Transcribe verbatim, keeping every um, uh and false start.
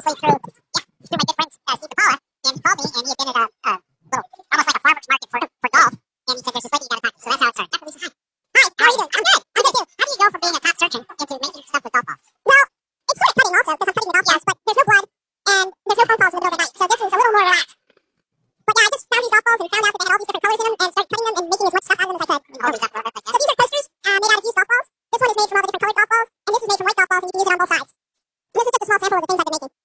his way through, yeah, through my good friend uh, Steve DePaula, and he called me, and he had been at a, a little, almost like a farmer's market for, for golf, and he said, there's this lady you gotta talk to. So that's how it started. Doctor Lisa, hi. Hi, how are you doing? I'm good. I'm good too. How do you go from being a top surgeon into making stuff with golf balls? Well, it's sort of cutting also, because I'm cutting the golf balls, but there's no blood, and there's no phone calls in the middle of the night, so this is a little more relaxed. But yeah, I just found these golf balls and found out that they had all these different colors in them, and started cutting them and making as much stuff out of them as I could. You know, all these up,